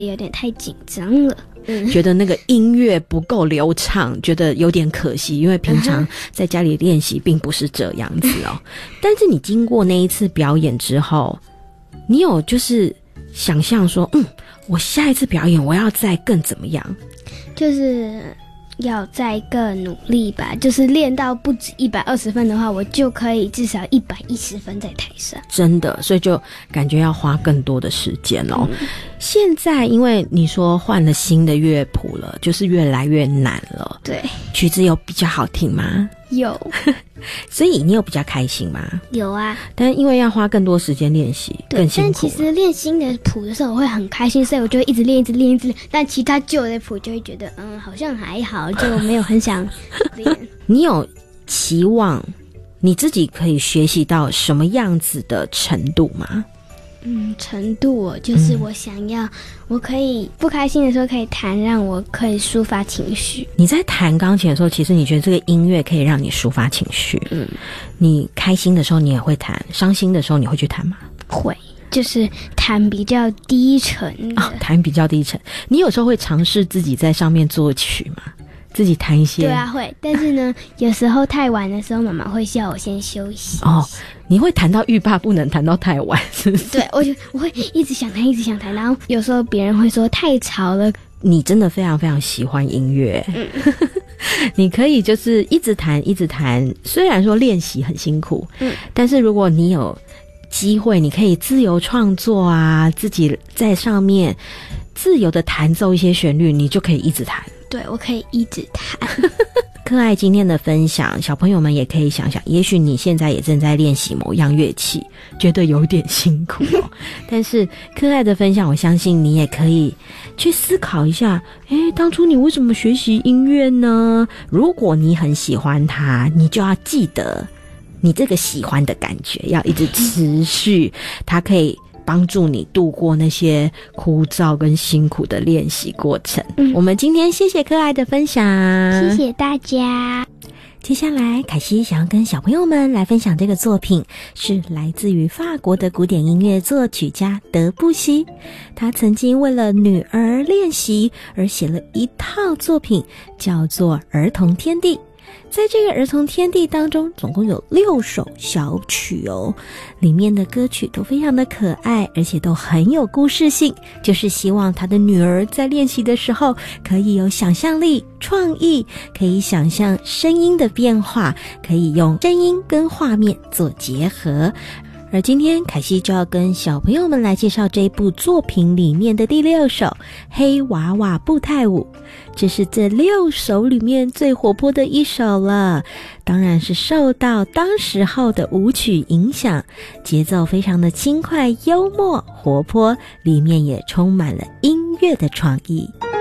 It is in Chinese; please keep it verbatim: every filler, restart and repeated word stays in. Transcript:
有点太紧张了。嗯， 觉得那个音乐不够流畅，觉得有点可惜，因为平常在家里练习并不是这样子哦。但是你经过那一次表演之后，你有就是想象说，嗯，我下一次表演我要再更怎么样？ 就是要再更努力吧，就是练到不止一百二十分的话，我就可以至少一百一十分在台上。 真的，所以就感觉要花更多的时间哦。嗯，现在因为你说换了新的乐谱了，就是越来越难了。 对， 曲子有比较好听吗？ 有。 所以你有比较开心吗？ 有啊， 但因为要花更多时间练习，更辛苦。 但其实练新的谱的时候我会很开心，所以我就会一直练一直练一直练，但其他旧的谱就会觉得嗯好像还好，就没有很想练。 你有期望你自己可以学习到什么样子的程度吗？ 嗯，程度哦，就是我想要、嗯、我可以不开心的时候可以弹，让我可以抒发情绪。 你在弹钢琴的时候，其实你觉得这个音乐可以让你抒发情绪。嗯，你开心的时候你也会弹，伤心的时候你会去弹吗？ 会，就是弹比较低沉的。哦， 弹比较低沉。你有时候会尝试自己在上面作曲吗？自己弹一些？ 对啊，会。但是呢，有时候太晚的时候，妈妈会叫我先休息。 哦，你会弹到欲罢不能，弹到太晚，是不是？ 对，我就我会一直想弹，一直想弹，然后有时候别人会说太吵了。 你真的非常非常喜欢音乐，嗯，你可以就是一直弹，一直弹。虽然说练习很辛苦，嗯，但是如果你有机会，你可以自由创作啊，自己在上面自由的弹奏一些旋律，你就可以一直弹。 对，我可以一直弹。 克爱今天的分享，小朋友们也可以想想，也许你现在也正在练习某样乐器，觉得有点辛苦哦。但是克爱的分享，我相信你也可以去思考一下，诶，当初你为什么学习音乐呢？如果你很喜欢它，你就要记得你这个喜欢的感觉要一直持续，它可以帮助你度过那些枯燥跟辛苦的练习过程。嗯，我们今天谢谢克爱的分享， 谢谢大家。 接下来凯西想要跟小朋友们来分享这个作品，是来自于法国的古典音乐作曲家德布西。他曾经为了女儿练习而写了一套作品，叫做《儿童天地》。在这个儿童天地当中，总共有六首小曲哦，里面的歌曲都非常的可爱，而且都很有故事性，就是希望他的女儿在练习的时候可以有想象力、创意，可以想象声音的变化，可以用声音跟画面做结合。而今天凯西就要跟小朋友们来介绍这部作品里面的第六首《黑娃娃步态舞》，这是这六首里面最活泼的一首了，当然是受到当时候的舞曲影响，节奏非常的轻快、幽默、活泼，里面也充满了音乐的创意。